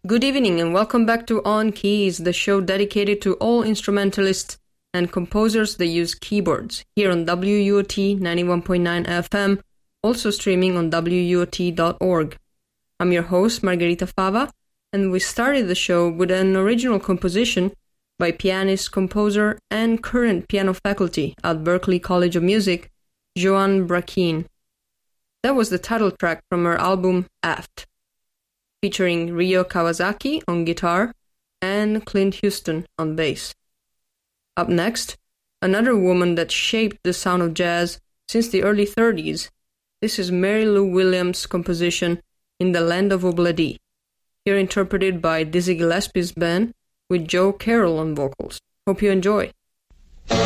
Good evening and welcome back to On Keys, the show dedicated to all instrumentalists and composers that use keyboards, here on WUOT 91.9 FM, also streaming on WUOT.org. I'm your host, Margherita Fava, and we started the show with an original composition by pianist, composer, and current piano faculty at Berklee College of Music, Joan Braquin. That was the title track from her album Aft, featuring Ryo Kawasaki on guitar and Clint Houston on bass. Up next, another woman that shaped the sound of jazz since the early 30s. This is Mary Lou Williams' composition In the Land of Obladi, here interpreted by Dizzy Gillespie's band with Joe Carroll on vocals. Hope you enjoy.